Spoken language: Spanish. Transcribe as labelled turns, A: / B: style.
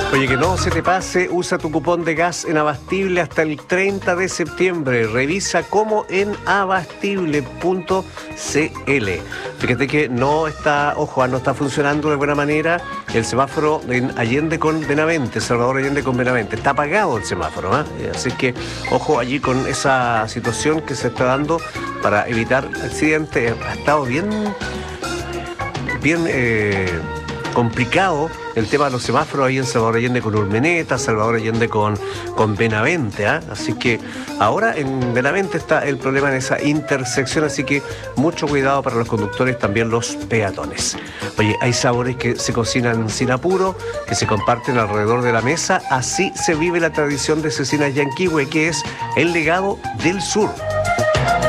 A: Oye, que no se te pase, usa tu cupón de gas en Abastible hasta el 30 de septiembre. Revisa cómo en abastible.cl. Fíjate que no está funcionando de buena manera el semáforo en Allende con Benavente, Salvador Allende con Benavente. Está apagado el semáforo, ¿eh? Así que ojo allí con esa situación que se está dando para evitar accidentes. Ha estado bien complicado el tema de los semáforos ahí en Salvador Allende con Urmeneta, Salvador Allende con Benavente, ¿eh? Así que ahora en Benavente está el problema en esa intersección, así que mucho cuidado para los conductores, también los peatones. Oye, hay sabores que se cocinan sin apuro, que se comparten alrededor de la mesa, así se vive la tradición de Cecinas Yanquihue, que es el legado del sur.